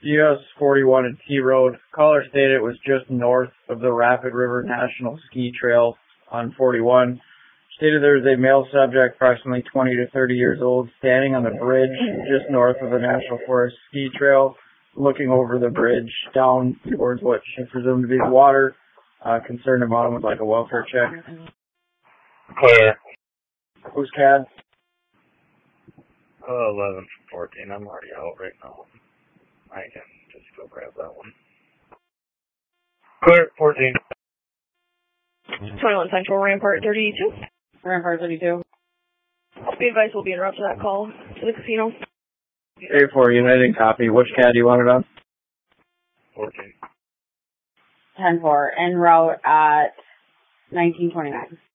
US 41 and T Road. Caller stated it was just north of the Rapid River National Ski Trail on 41. Stated there was a male subject, approximately 20 to 30 years old, standing on the bridge just north of the National Forest Ski Trail, looking over the bridge down towards what she presumed to be the water. Concerned about him with like a welfare check. Yeah. Who's CAD? 11:14. I'm already out right now. I can just go grab that one. Clear, 14. 21 Central, Rampart 32. Rampart 32. Be advised we'll be en route to that call to the casino. A4 United, copy. Which CAD do you want it on? 14. 10-4, en route at 1929.